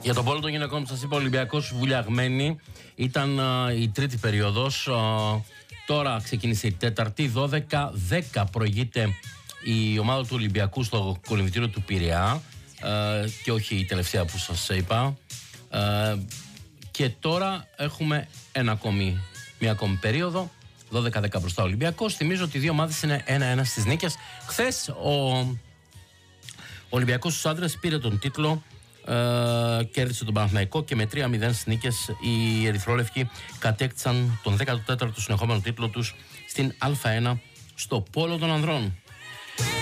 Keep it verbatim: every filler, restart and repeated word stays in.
Για τον πόλο των γυναικών που σας είπα, ο Ολυμπιακός βουλιαγμένη. Ήταν uh, η τρίτη περίοδος. Uh, τώρα ξεκίνησε η τέταρτη. δώδεκα δέκα προηγείται η ομάδα του Ολυμπιακού στο κολυμβητήριο του Πειραιά. Uh, και όχι η τελευταία που σας είπα. Uh, και τώρα έχουμε ένα ακόμη, μια ακόμη περίοδο. δώδεκα δέκα μπροστά ο Ολυμπιακός. Θυμίζω ότι οι δύο ομάδες είναι ένα ένα στις νίκες. Χθες ο, ο Ολυμπιακός στους άντρες πήρε τον τίτλο. Uh, κέρδισε τον Παναθηναϊκό και με τρία μηδέν στις νίκες οι ερυθρόλευκοι κατέκτησαν τον δέκατο τέταρτο συνεχόμενο τίτλο τους στην Α1 στο πόλο των ανδρών.